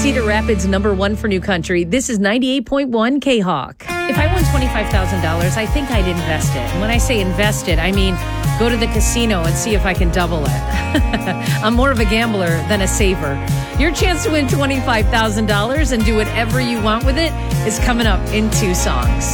Cedar Rapids #1 for new country. This is 98.1 K-Hawk. If I won $25,000, I think I'd invest it. And when I say invest it, I mean go to the casino and see if I can double it. I'm more of a gambler than a saver. Your chance to win $25,000 and do whatever you want with it is coming up in 2 songs.